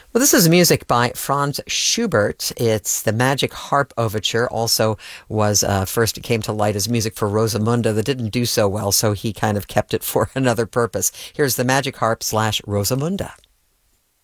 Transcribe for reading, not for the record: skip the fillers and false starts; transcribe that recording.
Well, this is music by Franz Schubert. It's the Magic Harp Overture. Also was first it came to light as music for Rosamunde that didn't do so well, so he kind of kept it for another purpose. Here's the Magic Harp / Rosamunde.